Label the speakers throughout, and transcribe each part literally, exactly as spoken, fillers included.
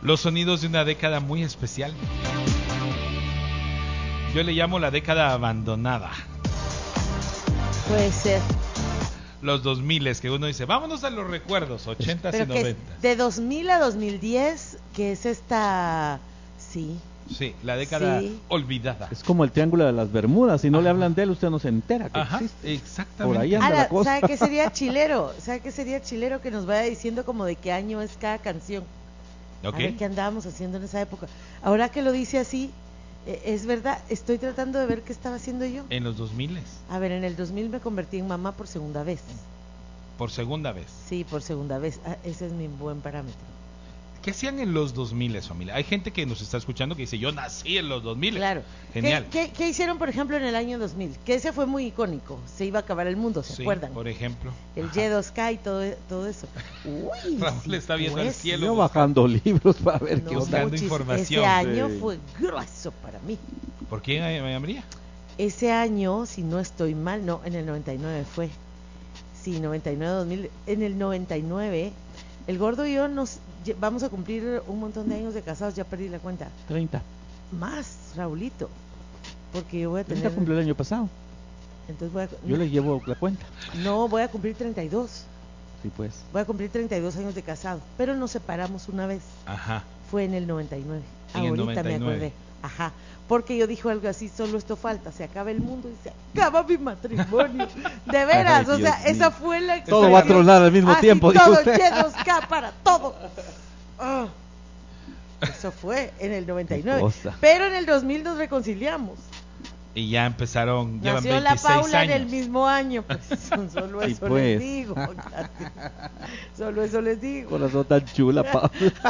Speaker 1: Los sonidos de una década muy especial. Yo le llamo la década abandonada.
Speaker 2: Puede ser.
Speaker 1: Los dos miles, que uno dice, vámonos a los recuerdos, ochentas
Speaker 2: Pero
Speaker 1: y
Speaker 2: que es
Speaker 1: noventas.
Speaker 2: de dos mil a dos mil diez, que es esta... Sí.
Speaker 1: Sí, la década
Speaker 2: Sí.
Speaker 1: olvidada.
Speaker 3: Es como el Triángulo de las Bermudas. Si no le hablan de él, usted no se entera que
Speaker 1: Ajá,
Speaker 3: existe.
Speaker 1: exactamente.
Speaker 3: Por ahí anda
Speaker 2: Ahora,
Speaker 3: la cosa.
Speaker 2: ¿sabe qué sería chilero? ¿Sabe qué sería chilero que nos vaya diciendo como de qué año es cada canción?
Speaker 1: Ok.
Speaker 2: A ver qué andábamos haciendo en esa época. Ahora que lo dice así, eh, es verdad, estoy tratando de ver qué estaba haciendo yo.
Speaker 1: En los dos miles,
Speaker 2: A ver, en el dos mil me convertí en mamá por segunda vez.
Speaker 1: por segunda vez.
Speaker 2: Sí, por segunda vez. Ah, ese es mi buen parámetro.
Speaker 1: ¿Qué hacían en los dos miles, familia? Hay gente que nos está escuchando que dice, yo nací en los dos miles.
Speaker 2: Claro.
Speaker 1: Genial.
Speaker 2: ¿Qué, qué, qué hicieron, por ejemplo, en el año dos mil? Que ese fue muy icónico. Se iba a acabar el mundo, ¿se
Speaker 1: Sí,
Speaker 2: acuerdan?
Speaker 1: por ejemplo.
Speaker 2: El
Speaker 1: Ajá.
Speaker 2: Y dos K y todo, todo eso. Uy,
Speaker 1: Raúl
Speaker 2: sí,
Speaker 1: está viendo
Speaker 2: pues,
Speaker 1: el cielo.
Speaker 3: Yo bajando libros para ver
Speaker 2: no,
Speaker 3: qué
Speaker 1: buscando
Speaker 3: onda.
Speaker 2: muchis-
Speaker 1: información.
Speaker 2: Ese año
Speaker 3: Sí.
Speaker 2: fue grueso para mí.
Speaker 1: ¿Por quién, María María?
Speaker 2: Ese año, si no estoy mal, no, en el noventa y nueve fue. Sí, noventa y nueve, dos mil. En el noventa y nueve, el gordo y yo nos lle- vamos a cumplir un montón de años de casados, ya perdí la cuenta.
Speaker 3: treinta.
Speaker 2: Más, Raulito. Porque yo voy a
Speaker 3: treinta
Speaker 2: tener.
Speaker 3: cumplió el año pasado.
Speaker 2: Entonces voy a,
Speaker 3: Yo le llevo la cuenta.
Speaker 2: No, voy a cumplir treinta y dos.
Speaker 3: Sí, pues.
Speaker 2: Voy a cumplir treinta y dos años de casado. Pero nos separamos una vez.
Speaker 1: Ajá.
Speaker 2: Fue en el noventa y nueve.
Speaker 1: En el
Speaker 2: Ahorita
Speaker 1: noventa y
Speaker 2: me
Speaker 1: nueve.
Speaker 2: acordé. Ajá. Porque yo dije algo así, solo esto falta, se acaba el mundo y se acaba mi matrimonio. De veras,
Speaker 3: Ay,
Speaker 2: o sea,
Speaker 3: Dios
Speaker 2: esa
Speaker 3: mío.
Speaker 2: fue la
Speaker 3: Todo va a tronar al mismo
Speaker 2: Así,
Speaker 3: tiempo, dijo
Speaker 2: todo,
Speaker 3: usted.
Speaker 2: Y dos K para todo. Ah. Eso fue en el noventa y nueve.
Speaker 3: Qué cosa.
Speaker 2: Pero en el dos mil nos reconciliamos.
Speaker 1: Y ya empezaron, llevan
Speaker 2: Nació la
Speaker 1: veintiséis
Speaker 2: Paula
Speaker 1: años.
Speaker 2: en el mismo año. Pues solo
Speaker 3: Sí,
Speaker 2: eso
Speaker 3: pues.
Speaker 2: les digo. Katy. Solo eso les digo.
Speaker 3: Corazón tan chula, Paula.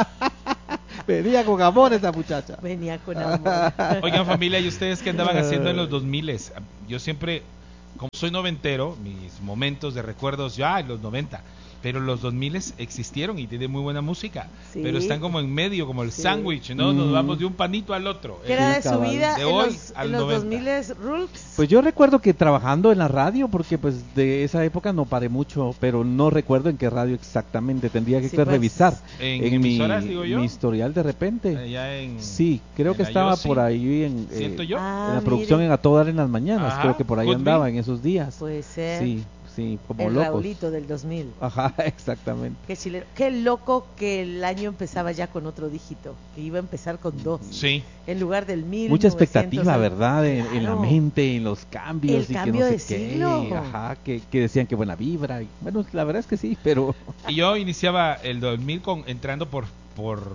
Speaker 3: Venía con amor esa muchacha.
Speaker 2: Venía con amor.
Speaker 1: Oigan, familia, ¿y ustedes qué andaban haciendo en los dos miles? Yo siempre, como soy noventero, mis momentos de recuerdos ya en los noventa, pero los dos miles existieron y tienen muy buena música,
Speaker 2: Sí.
Speaker 1: pero están como en medio, como el
Speaker 2: Sí.
Speaker 1: sándwich, ¿no? Nos
Speaker 3: Mm.
Speaker 1: vamos de un panito al otro.
Speaker 2: ¿Qué era de
Speaker 3: Sí,
Speaker 2: su
Speaker 3: cabal.
Speaker 2: vida
Speaker 1: De
Speaker 2: en
Speaker 1: hoy
Speaker 2: los,
Speaker 1: al
Speaker 2: en los
Speaker 1: noventa.
Speaker 2: dos mil Rulks?
Speaker 3: Pues yo recuerdo que trabajando en la radio, porque pues de esa época no paré mucho, pero no recuerdo en qué radio exactamente, tendría que
Speaker 2: Sí, pues,
Speaker 3: revisar
Speaker 1: en
Speaker 3: mi,
Speaker 1: emisoras, digo yo.
Speaker 3: mi historial de repente.
Speaker 1: Allá en,
Speaker 3: Sí, creo
Speaker 1: en
Speaker 3: que
Speaker 1: la
Speaker 3: estaba
Speaker 1: Yossi,
Speaker 3: por ahí en, eh,
Speaker 1: siento yo.
Speaker 2: Ah,
Speaker 3: en la producción
Speaker 2: mire.
Speaker 3: en A Todo Dar en las Mañanas,
Speaker 1: Ajá,
Speaker 3: creo que por ahí
Speaker 1: could be.
Speaker 3: andaba en esos días.
Speaker 2: Puede ser.
Speaker 3: Sí, sí, como
Speaker 2: el
Speaker 3: locos.
Speaker 2: Raulito del dos mil.
Speaker 3: Ajá, exactamente.
Speaker 2: Qué chileno. Qué loco que el año empezaba ya con otro dígito, que iba a empezar con dos.
Speaker 1: Sí,
Speaker 2: En lugar del mil.
Speaker 3: Mucha expectativa,
Speaker 2: novecientos.
Speaker 3: ¿verdad? En, en la
Speaker 2: Claro.
Speaker 3: mente, en los cambios
Speaker 2: El
Speaker 3: y que
Speaker 2: cambio
Speaker 3: no sé
Speaker 2: de
Speaker 3: qué.
Speaker 2: siglo.
Speaker 3: Ajá, que, que decían que buena vibra. Y, bueno, la verdad es que sí, pero
Speaker 1: y yo iniciaba el dos mil con, entrando por, por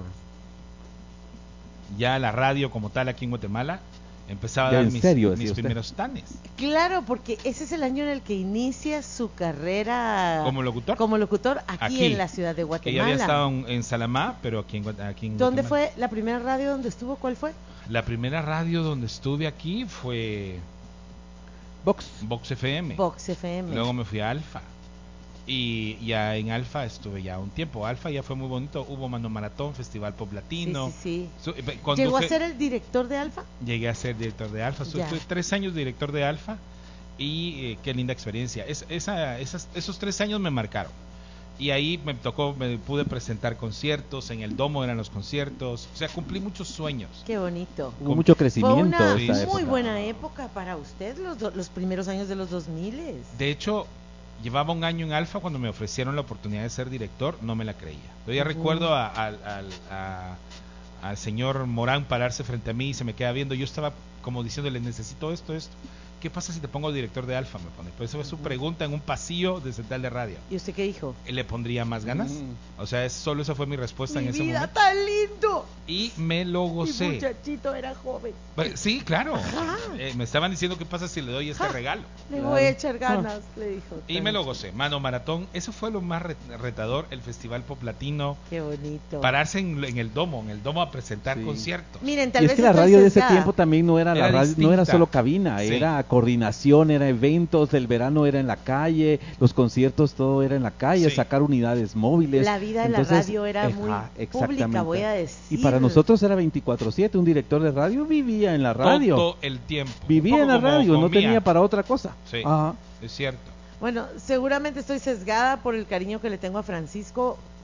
Speaker 1: ya la radio como tal aquí en Guatemala, empezaba a
Speaker 3: Ya
Speaker 1: dar
Speaker 3: en
Speaker 1: mis,
Speaker 3: serio,
Speaker 1: mis
Speaker 3: decía usted.
Speaker 1: primeros tanes
Speaker 2: Claro, porque ese es el año en el que inicia su carrera
Speaker 1: como locutor.
Speaker 2: como locutor aquí,
Speaker 1: Aquí,
Speaker 2: en la ciudad de
Speaker 1: que ya
Speaker 2: Guatemala.
Speaker 1: había estado en, en Salamá, pero aquí en, Gua- aquí en
Speaker 2: ¿Dónde
Speaker 1: Guatemala.
Speaker 2: fue la primera radio donde estuvo? ¿Cuál fue?
Speaker 1: La primera radio donde estuve aquí fue
Speaker 3: Vox.
Speaker 1: Vox F M.
Speaker 2: Vox F M.
Speaker 1: Luego me fui a Alfa. Y ya en Alfa estuve ya un tiempo. Alfa ya fue muy bonito. Hubo Mano Maratón, Festival Pop Latino.
Speaker 2: Sí, sí, sí.
Speaker 1: Su- eh, cuando
Speaker 2: ¿Llegó a
Speaker 1: fue-
Speaker 2: ser el director de Alfa?
Speaker 1: Llegué a ser director de Alfa.
Speaker 2: Ya.
Speaker 1: Fui tres años director de Alfa. Y eh, qué linda experiencia. Es, esa, esas, esos tres años me marcaron. Y ahí me tocó, me pude presentar conciertos. En el Domo eran los conciertos. O sea, cumplí muchos sueños.
Speaker 2: Qué bonito.
Speaker 3: Hubo mucho
Speaker 2: Fue
Speaker 3: crecimiento
Speaker 2: una
Speaker 1: Sí,
Speaker 3: esa
Speaker 1: sí,
Speaker 2: muy
Speaker 3: época.
Speaker 2: buena época para usted, los, do- los primeros años de los dos mil.
Speaker 1: De hecho, llevaba un año en Alfa cuando me ofrecieron la oportunidad de ser director, no me la creía. Yo ya
Speaker 2: Ujú.
Speaker 1: recuerdo a- al- al- a- al señor Morán pararse frente a mí y se me queda viendo. Yo estaba como diciéndole, necesito esto, esto. ¿Qué pasa si te pongo director de Alfa? Me pone. Pues eso es su pregunta en un pasillo de central de radio.
Speaker 2: ¿Y usted qué dijo?
Speaker 1: ¿Le pondría más ganas?
Speaker 3: Mm.
Speaker 1: O sea, es, solo esa fue mi respuesta
Speaker 2: Mi
Speaker 1: en ese
Speaker 2: vida
Speaker 1: momento.
Speaker 2: tan lindo.
Speaker 1: Y me lo
Speaker 2: Mi
Speaker 1: gocé.
Speaker 2: muchachito era joven.
Speaker 1: Pues, sí, claro.
Speaker 2: Ajá.
Speaker 1: Eh, me estaban diciendo qué pasa si le doy este
Speaker 2: Ajá.
Speaker 1: regalo.
Speaker 2: Le
Speaker 3: Claro.
Speaker 2: voy a echar ganas, le dijo.
Speaker 1: Y
Speaker 2: Tan-
Speaker 1: me lo gocé. Mano Maratón, eso fue lo más re- retador, el Festival Pop Latino.
Speaker 2: Qué bonito.
Speaker 1: Pararse en, en el domo, en el domo a presentar
Speaker 3: Sí.
Speaker 1: conciertos.
Speaker 2: Miren, tal
Speaker 3: Y
Speaker 2: vez
Speaker 3: es que la
Speaker 2: estoy
Speaker 3: radio de ese
Speaker 2: sesgada.
Speaker 3: tiempo también no era, la
Speaker 1: Era
Speaker 3: radio, no era
Speaker 1: distinta.
Speaker 3: solo cabina,
Speaker 1: Sí.
Speaker 3: era coordinación, era eventos, el verano era en la calle, los conciertos todo era en la calle,
Speaker 1: Sí.
Speaker 3: sacar unidades móviles.
Speaker 2: La vida de la
Speaker 3: Entonces,
Speaker 2: radio era
Speaker 3: ajá,
Speaker 2: muy pública,
Speaker 3: exactamente.
Speaker 2: voy a decir.
Speaker 3: Y para nosotros era veinticuatro siete, un director de radio vivía en la radio,
Speaker 1: Todo el tiempo. Un
Speaker 3: vivía
Speaker 1: poco
Speaker 3: en la
Speaker 1: como
Speaker 3: radio, no
Speaker 1: comía.
Speaker 3: tenía para otra cosa.
Speaker 1: Sí.
Speaker 3: Ajá.
Speaker 1: Es cierto.
Speaker 2: Bueno, seguramente estoy sesgada por el cariño que le tengo a Francisco,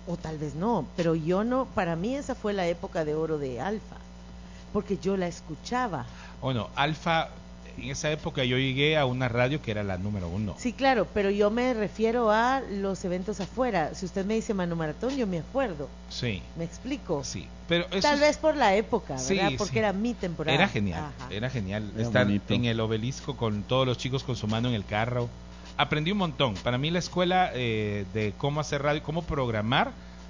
Speaker 2: o tal vez no, pero yo no, para mí esa fue la época de oro de Alfa, porque yo la escuchaba.
Speaker 1: Bueno, Alfa, en esa época yo llegué a una radio que era la número uno.
Speaker 2: Sí, claro, pero yo me refiero a los eventos afuera. Si usted me dice Mano Maratón, yo me acuerdo.
Speaker 1: Sí.
Speaker 2: ¿Me explico?
Speaker 1: Sí, pero eso
Speaker 2: Tal
Speaker 1: es-
Speaker 2: vez por la época,
Speaker 1: Sí,
Speaker 2: ¿verdad? Porque
Speaker 1: sí.
Speaker 2: era mi temporada.
Speaker 1: Era genial,
Speaker 2: Ajá.
Speaker 1: era genial
Speaker 3: Era
Speaker 1: estar
Speaker 3: bonito.
Speaker 1: en el obelisco con todos los chicos con su mano en el carro. Aprendí un montón. Para mí la escuela eh, de cómo hacer radio, cómo programar,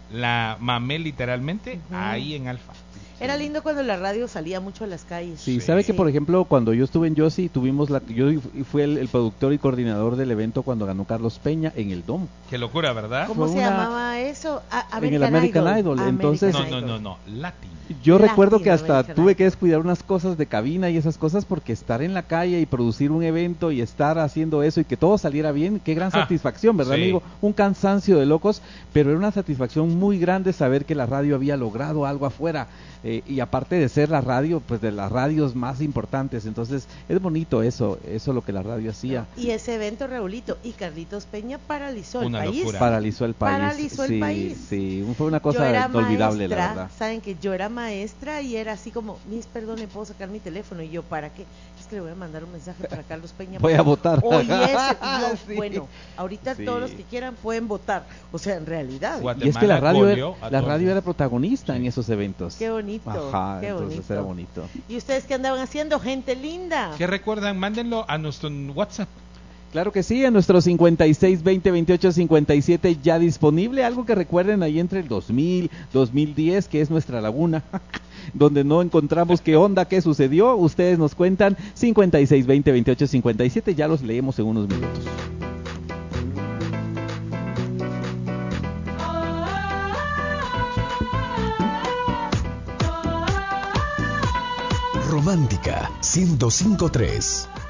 Speaker 1: la mamé literalmente
Speaker 2: Ujú.
Speaker 1: ahí en Alfa.
Speaker 2: Era lindo cuando la radio salía mucho a las calles.
Speaker 3: Sí,
Speaker 1: Sí.
Speaker 3: sabe que
Speaker 2: Sí.
Speaker 3: por ejemplo cuando yo estuve en Yossi tuvimos la, yo fui el, el productor y coordinador del evento cuando ganó Carlos Peña en el Domo.
Speaker 1: Qué locura, ¿verdad?
Speaker 2: ¿Cómo
Speaker 3: Fue
Speaker 2: se
Speaker 3: una-
Speaker 2: llamaba eso? A-
Speaker 3: En el American Idol, entonces-
Speaker 1: No,
Speaker 2: American
Speaker 1: no, no,
Speaker 2: Idol.
Speaker 1: no, Latin.
Speaker 3: Yo
Speaker 2: Latino
Speaker 3: recuerdo que hasta
Speaker 2: American
Speaker 3: tuve
Speaker 2: Idol.
Speaker 3: que descuidar unas cosas de cabina y esas cosas porque estar en la calle y producir un evento y estar haciendo eso y que todo saliera bien, qué gran
Speaker 1: Ah,
Speaker 3: satisfacción, ¿verdad,
Speaker 1: sí.
Speaker 3: amigo? Un cansancio de locos, pero era una satisfacción muy grande saber que la radio había logrado algo afuera eh, y aparte de ser la radio, pues de las radios más importantes, entonces es bonito eso, eso lo que la radio hacía.
Speaker 2: Y ese evento, Raulito, y Carlitos Peña paralizó el
Speaker 1: Una
Speaker 2: país.
Speaker 1: locura.
Speaker 3: Paralizó el país.
Speaker 2: Paralizó el
Speaker 3: sí,
Speaker 2: país.
Speaker 3: sí, fue una
Speaker 2: Yo
Speaker 3: cosa
Speaker 2: era
Speaker 3: inolvidable,
Speaker 2: maestra,
Speaker 3: la verdad.
Speaker 2: saben que yo era maestra y era así como, Miss, perdón, ¿le puedo sacar mi teléfono? Y yo, ¿para qué? Es que le voy a mandar un mensaje para Carlos Peña.
Speaker 3: Voy a votar.
Speaker 2: Oye, ese- no,
Speaker 3: Sí.
Speaker 2: bueno, ahorita
Speaker 3: Sí.
Speaker 2: todos los que quieran pueden votar. O sea, en realidad,
Speaker 1: Guat-
Speaker 3: Y es que la
Speaker 1: Guatemala
Speaker 3: radio,
Speaker 1: goleó
Speaker 3: era,
Speaker 1: a
Speaker 3: la
Speaker 1: todos.
Speaker 3: radio era protagonista en
Speaker 1: Sí.
Speaker 3: esos eventos.
Speaker 2: qué bonito,
Speaker 3: Ajá,
Speaker 2: qué
Speaker 3: entonces
Speaker 2: bonito.
Speaker 3: era bonito.
Speaker 2: ¿Y ustedes qué andaban haciendo, gente linda?
Speaker 1: ¿Qué recuerdan? Mándenlo a nuestro WhatsApp.
Speaker 3: Claro que sí, en nuestro cincuenta y seis, veinte, veintiocho, cincuenta y siete ya disponible, algo que recuerden ahí entre el dos mil, dos mil diez, que es nuestra laguna, donde no encontramos qué onda, qué sucedió, ustedes nos cuentan, cincuenta y seis, veinte, veintiocho, cincuenta y siete, ya los leemos en unos minutos.
Speaker 4: Romántica ciento cinco punto tres.